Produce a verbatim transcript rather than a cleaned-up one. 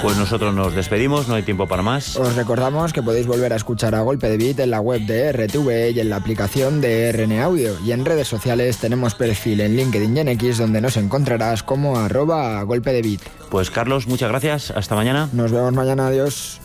Pues nosotros nos despedimos, no hay tiempo para más. Os recordamos que podéis volver a escuchar A Golpe de Beat en la web de R T V y en la aplicación de R N Audio. Y en redes sociales tenemos perfil en LinkedIn y en X, donde nos encontrarás como arroba A Golpe de Beat. Pues Carlos, muchas gracias, hasta mañana. Nos vemos mañana, adiós.